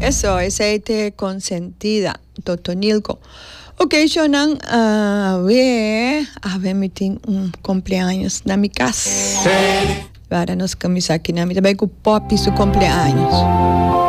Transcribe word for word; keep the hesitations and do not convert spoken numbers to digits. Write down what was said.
Eso, esa es consentida, Totonilco. Ok, yo nan, a ver, a ver, me tengo un cumpleaños na mi casa. Para nos camisar aqui na minha, também com o pop su cumpleaños.